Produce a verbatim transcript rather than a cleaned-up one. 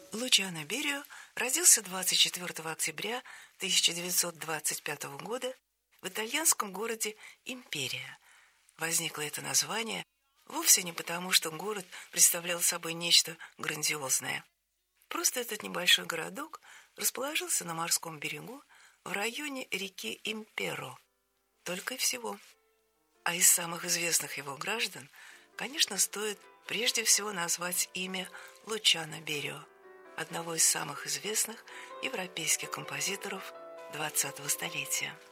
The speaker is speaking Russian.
Лучано Берио родился двадцать четвёртого октября тысяча девятьсот двадцать пятого года в итальянском городе Империя. Возникло это название вовсе не потому, что город представлял собой нечто грандиозное. Просто этот небольшой городок расположился на морском берегу в районе реки Имперо. Только и всего. А из самых известных его граждан, конечно, стоит прежде всего назвать имя Лучано Берио, одного из самых известных европейских композиторов двадцатого столетия.